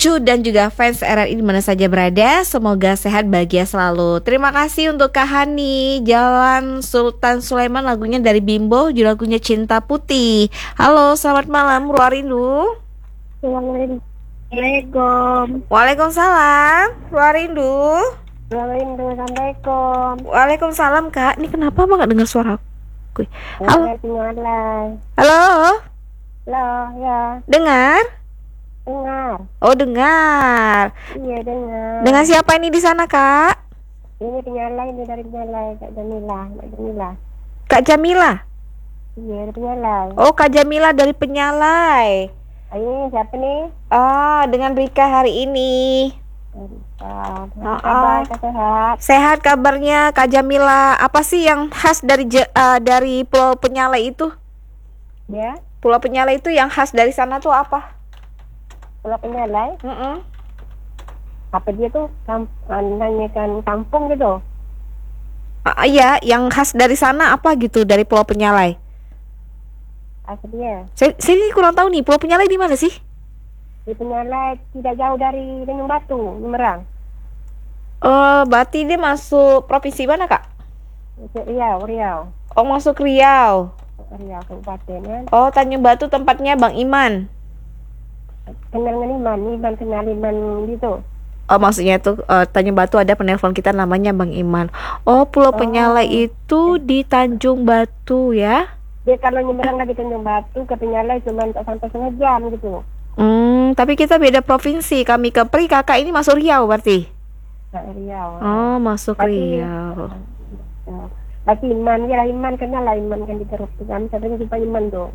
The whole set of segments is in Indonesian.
cucu dan juga fans RRI di mana saja berada. Semoga sehat, bahagia selalu. Terima kasih untuk Kak Hani. Jalan Sultan Sulaiman, lagunya dari Bimbo, judul lagunya Cinta Putih. Halo, selamat malam Ruarindu. Assalamualaikum. Waalaikumsalam Ruarindu. Assalamualaikum. Waalaikumsalam Kak. Ini kenapa Mbak gak dengar suara aku? Halo. Halo. Halo. Halo, ya. Dengar? Dengar. Oh, dengar. Iya, dengar. Dengan siapa ini di sana, Kak? Ini penyalai, ini dari penyalai, Kak Jamila. Kak Jamila. Kak Jamila? Iya, dari penyalai. Oh, Kak Jamila dari Penyalai. Ini siapa nih? Ah, dengan Rika hari ini. Kabar, Kak sehat? Sehat kabarnya, Kak Jamila. Apa sih yang khas dari Pulau Penyalai itu? Ya, Pulau Penyalai itu yang khas dari sana tuh apa? Pulau Penyalai. Mm-mm. Apa dia tuh? Nanyakan kampung gitu. Iya, yang khas dari sana apa gitu dari Pulau Penyalai? Apa dia? Saya ini kurang tahu nih, Pulau Penyalai di mana sih? Di Penyalai tidak jauh dari Tanjung Batu, Semarang. Berarti dia masuk provinsi mana, Kak? Riau. Oh, masuk Riau. Riau Kabupaten kan. Oh, Tanjung Batu tempatnya Bang Iman. Kenal dengan Iman kenal Iman gitu. Oh, maksudnya tuh Tanjung Batu ada penelpon kita namanya Bang Iman. Oh, Pulau Penyalai itu di Tanjung Batu ya? Dia kalau nyebrang dari Tanjung Batu ke Penyalai cuma sampai setengah jam gitu. Tapi kita beda provinsi. Kami Kepri, kakak ini masuk Riau berarti? Riau. Oh, masuk Riau. Tapi Iman kenal lah Iman kan di Terus kami sering jumpa Iman tuh.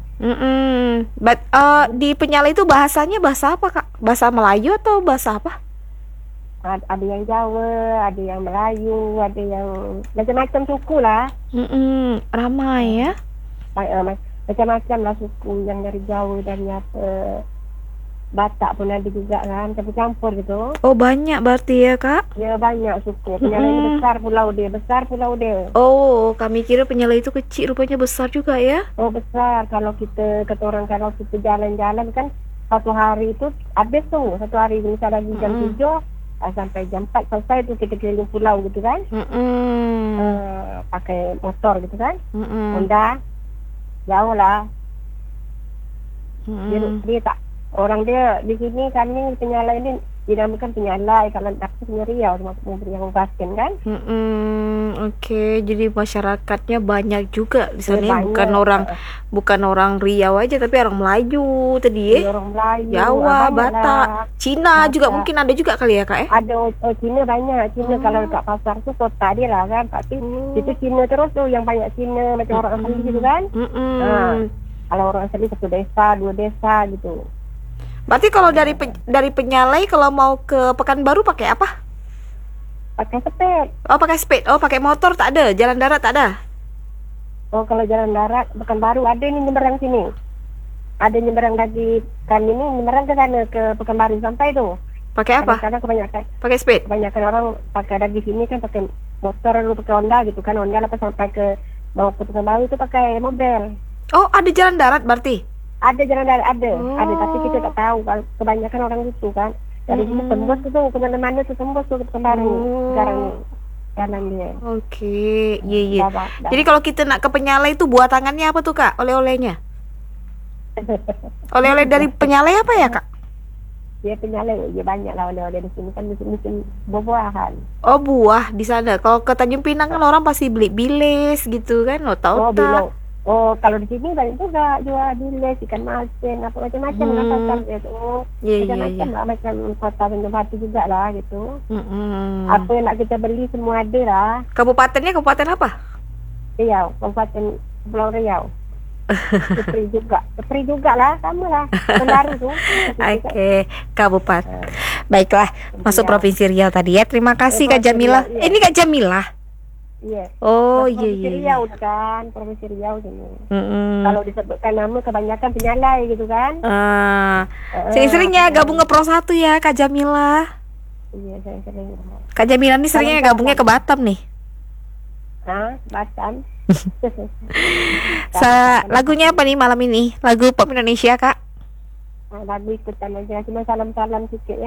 Di Penyalai itu bahasanya bahasa apa, Kak? Bahasa Melayu atau bahasa apa? Ada yang Jawa, ada yang Melayu, ada yang macam-macam suku lah. Ramai ya? Macam-macam lah suku yang dari Jawa, dari Batak pun ada juga kan, campur gitu. Oh, banyak berarti ya, Kak? Ya banyak suku. Penyalai ini besar pulau dia. Oh, kami kira Penyalai itu kecil, rupanya besar juga ya? Oh besar. Kalau kita kalau kita jalan-jalan kan satu hari itu habis tuh. Satu hari misalnya jam 7 sampai jam 4 selesai tuh kita keliling pulau gitu kan. Pakai motor gitu kan. Honda. Jauh lah. Dia tak orang dia di sini kami Penyalai ini dinamakan Penyalai kalau dapat Riau mau beri yang Basken kan. Oke, jadi masyarakatnya banyak juga di sana. Banyak. Bukan orang Riau aja tapi orang Melayu tadi ya. Orang Melayu, Jawa, Batak, Cina juga mungkin ada juga kali ya, Kak ya? Ada Cina banyak. Cina kalau dekat pasar tuh kota dia lah kan. Tapi itu Cina terus tuh yang banyak Cina macam orang asli gitu kan. Kalau orang asli satu desa, dua desa gitu. Berarti kalau dari Penyalai kalau mau ke Pekanbaru pakai apa? Pakai sepeda. Oh, pakai sepeda. Oh, pakai motor tak ada, jalan darat tak ada. Oh, kalau jalan darat Pekanbaru ada ini nyeberang sini. Ada nyeberang dari kami ini nyeberang ke sana ke Pekanbaru sampai tuh. Pakai apa? Karena kebanyakan pakai sepeda. Kebanyakan orang pakai dari sini kan pakai motor lalu pakai Honda gitu kan. Honda lepas sampai ke mau ke Pekanbaru itu pakai mobil. Oh, ada jalan darat berarti? Ada jalan darat ada, tapi kita tak tahu kan. Kebanyakan orang gitu kan. Dari sini tembus tuh kemana-mana tuh tembus tuh kembali sekarang jalan dia. Oke, iya. Jadi kalau kita nak ke Penyalai itu buat tangannya apa tuh, Kak? Oleh-olehnya? Oleh-oleh dari Penyalai apa ya, Kak? Ya Penyalai, ya banyak lah oleh-oleh di sini kan musim buah-buahan. Oh, buah di sana. Kalau ke Tanjung Pinang kan orang pasti beli bilis gitu kan, lo tahu tak? Oh, kalau di sini banyak juga jual bilis, ikan masin, apa macam-macam lah pasar gitu. Macam-macam lah, macam kota Tanjung Batu juga lah gitu. Apa yang nak kita beli semua ada lah. Kabupatennya kabupaten apa? Riau, Kabupaten Pulau Riau. Kepri juga lah, sama lah. Baru tuh. Oke, kabupaten. Baiklah, masuk Provinsi Riau tadi ya. Terima kasih Kak Jamila. Ini Kak Jamila. Iya. Oh, Provinsi Riau kan, Provinsi Riau sini. Kalau disebutkan nama kebanyakan Penyalai gitu kan. Sering-seringnya gabung ke Pro 1 ya Kak Jamila. Iya, sering-sering. Kak Jamila nih seringnya gabungnya ke Batam nih. Batam. Lagunya apa nih malam ini? Lagu pop Indonesia, Kak? Lagu ikutan aja, cuma salam-salam sikit ya.